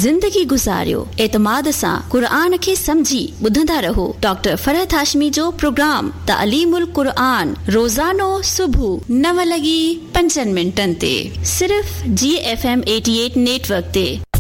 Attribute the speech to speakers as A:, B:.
A: ज़िंदगी गुज़ारियो एतमाद सां क़ुरान खे समझी ॿुधंदा रहो डॉक्टर फरहत हाशमी जो प्रोग्राम तालीमुल क़ुरान रोज़ानो सुबुह 9:05 ते सिर्फ़ GFM 88 नेटवर्क ते।